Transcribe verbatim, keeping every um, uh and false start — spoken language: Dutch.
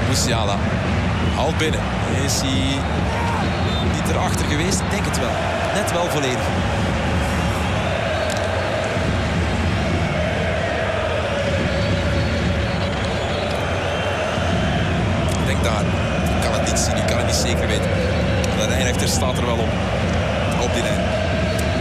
Musiala. Haalt binnen. Is hij niet erachter geweest? Ik denk het wel. Net wel volledig. Ik denk daar. Ik kan het niet zien. Ik kan het niet zeker weten. De lijnrechter staat er wel op. Op die lijn.